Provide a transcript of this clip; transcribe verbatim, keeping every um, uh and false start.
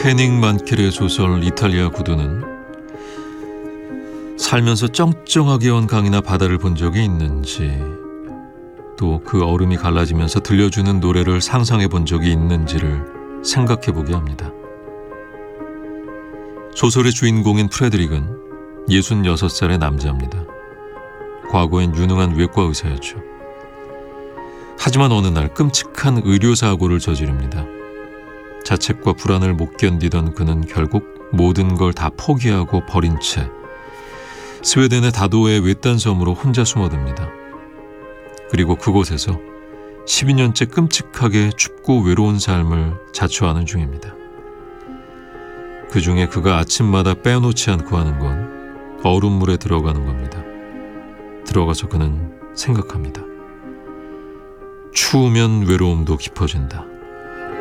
헤닝 만켈의 소설 이탈리아 구두는 살면서 쩡쩡하게 온 강이나 바다를 본 적이 있는지, 또 그 얼음이 갈라지면서 들려주는 노래를 상상해 본 적이 있는지를 생각해 보게 합니다. 소설의 주인공인 프레드릭은 예순여섯 살의 남자입니다. 과거엔 유능한 외과 의사였죠. 하지만 어느 날 끔찍한 의료사고를 저지릅니다. 자책과 불안을 못 견디던 그는 결국 모든 걸 다 포기하고 버린 채 스웨덴의 다도의 외딴 섬으로 혼자 숨어듭니다. 그리고 그곳에서 십이 년째 끔찍하게 춥고 외로운 삶을 자초하는 중입니다. 그 중에 그가 아침마다 빼놓지 않고 하는 건 얼음물에 들어가는 겁니다. 들어가서 그는 생각합니다. 추우면 외로움도 깊어진다.